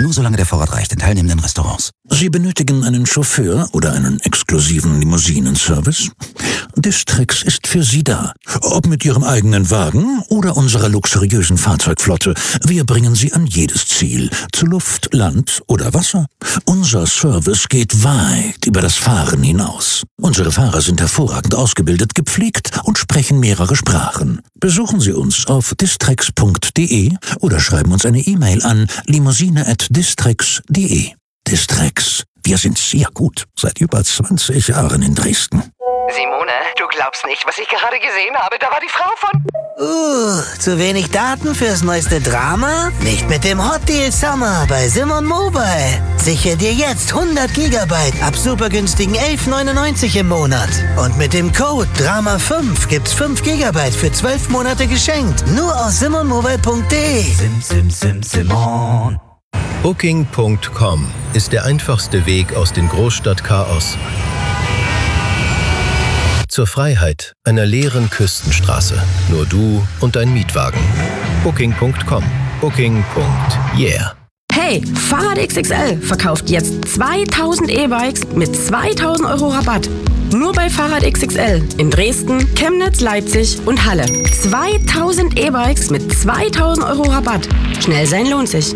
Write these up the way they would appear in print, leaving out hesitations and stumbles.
Nur solange der Vorrat reicht in teilnehmenden Restaurants. Sie benötigen einen Chauffeur oder einen exklusiven Limousinenservice? Distrix ist für Sie da. Ob mit Ihrem eigenen Wagen oder unserer luxuriösen Fahrzeugflotte. Wir bringen Sie an jedes Ziel. Zu Luft, Land oder Wasser. Unser Service geht weit über das Fahren hinaus. Unsere Fahrer sind hervorragend ausgebildet, gepflegt und sprechen mehrere Sprachen. Besuchen Sie uns auf distrix.de oder schreiben uns eine E-Mail an limousine@distrix.de. Distrix. Wir sind sehr gut. Seit über 20 Jahren in Dresden. Simone, du glaubst nicht, was ich gerade gesehen habe. Da war die Frau von... Zu wenig Daten fürs neueste Drama? Nicht mit dem Hot Deal Summer bei Simon Mobile. Sichere dir jetzt 100 Gigabyte ab super günstigen 11,99 im Monat. Und mit dem Code DRAMA5 gibt's 5 Gigabyte für 12 Monate geschenkt. Nur aus simonmobile.de. Simon. Booking.com ist der einfachste Weg aus dem Großstadtchaos zur Freiheit einer leeren Küstenstraße. Nur du und dein Mietwagen. Booking.com. Booking.yeah. Hey, Fahrrad XXL verkauft jetzt 2000 E-Bikes mit 2000 € Rabatt. Nur bei Fahrrad XXL in Dresden, Chemnitz, Leipzig und Halle. 2000 E-Bikes mit 2000 € Rabatt. Schnell sein lohnt sich.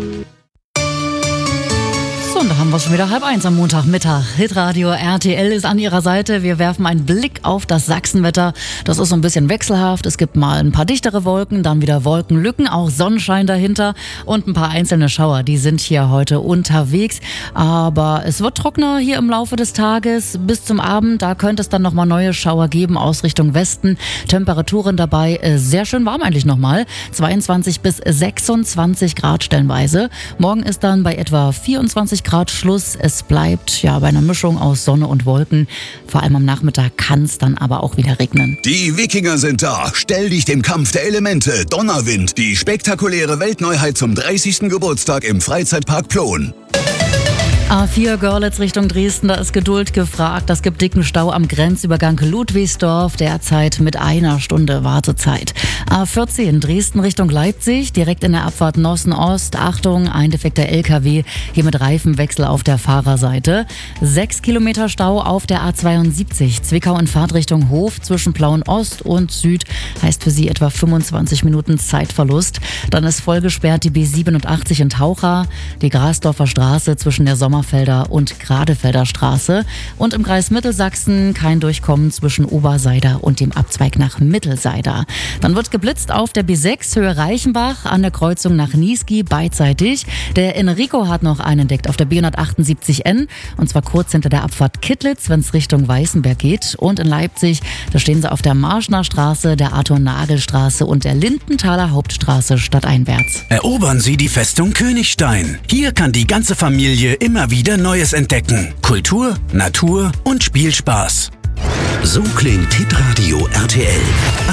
Und da haben wir schon wieder 12:30 am Montagmittag. Hitradio RTL ist an Ihrer Seite. Wir werfen einen Blick auf das Sachsenwetter. Das ist so ein bisschen wechselhaft. Es gibt mal ein paar dichtere Wolken, dann wieder Wolkenlücken, auch Sonnenschein dahinter und ein paar einzelne Schauer. Die sind hier heute unterwegs. Aber es wird trockener hier im Laufe des Tages. Bis zum Abend, da könnte es dann nochmal neue Schauer geben aus Richtung Westen. Temperaturen dabei sehr schön warm eigentlich nochmal. 22 bis 26 Grad stellenweise. Morgen ist dann bei etwa 24 Grad Schluss. Es bleibt ja bei einer Mischung aus Sonne und Wolken. Vor allem am Nachmittag kann es dann aber auch wieder regnen. Die Wikinger sind da. Stell dich dem Kampf der Elemente. Donnerwind. Die spektakuläre Weltneuheit zum 30. Geburtstag im Freizeitpark Plon. A4 Görlitz Richtung Dresden, da ist Geduld gefragt. Es gibt dicken Stau am Grenzübergang Ludwigsdorf, derzeit mit 1 Stunde Wartezeit. A14 Dresden Richtung Leipzig, direkt in der Abfahrt Nossen Ost. Achtung, ein defekter LKW, hier mit Reifenwechsel auf der Fahrerseite. 6 Kilometer Stau auf der A72, Zwickau in Fahrtrichtung Hof zwischen Plauen Ost und Süd, heißt für Sie etwa 25 Minuten Zeitverlust. Dann ist voll gesperrt die B87 in Taucha, die Grasdorfer Straße zwischen der Sommerfelder und Gradefelder Straße. Und im Kreis Mittelsachsen kein Durchkommen zwischen Oberseider und dem Abzweig nach Mittelseider. Dann wird geblitzt auf der B6 Höhe Reichenbach an der Kreuzung nach Niesky beidseitig. Der Enrico hat noch einen entdeckt auf der B178N und zwar kurz hinter der Abfahrt Kittlitz, wenn es Richtung Weißenberg geht. Und in Leipzig, da stehen sie auf der Marschner Straße, der Arthur-Nagel-Straße und der Lindenthaler Hauptstraße stadteinwärts. Erobern Sie die Festung Königstein. Hier kann die ganze Familie immer wieder Neues entdecken. Kultur, Natur und Spielspaß. So klingt Hitradio RTL.